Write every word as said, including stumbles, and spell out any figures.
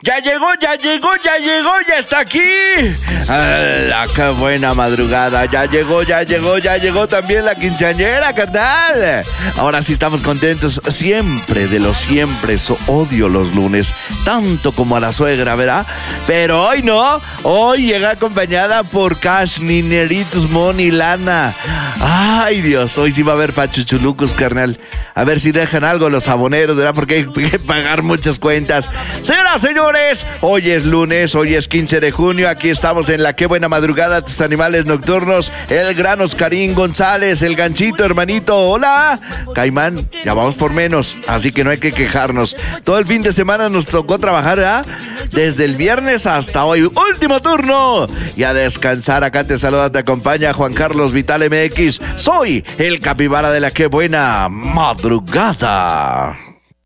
Ya llegó, ya llegó, ya llegó, ya está aquí. ¡Hala, qué buena madrugada! Ya llegó, ya llegó, ya llegó también la quinceañera, carnal. Ahora sí estamos contentos. Siempre, de los siempre, so odio los lunes, tanto como a la suegra, ¿verdad? Pero hoy no. Hoy llega acompañada por cash, nineritos, money, lana. Ay, Dios, hoy sí va a haber pachuchulucos, carnal. A ver si dejan algo los aboneros, ¿verdad? Porque hay que pagar muchas cuentas. Señoras, señores, hoy es lunes, hoy es quince de junio. Aquí estamos en la Qué Buena Madrugada, tus animales nocturnos. El gran Oscarín González, el ganchito, hermanito. Hola, Caimán, ya vamos por menos, así que no hay que quejarnos. Todo el fin de semana nos tocó trabajar, ¿verdad? Desde el viernes hasta hoy. Último turno. Y a descansar. Acá te saluda, te acompaña Juan Carlos Vital M X. Soy el capibara de la Qué Buena Madrugada.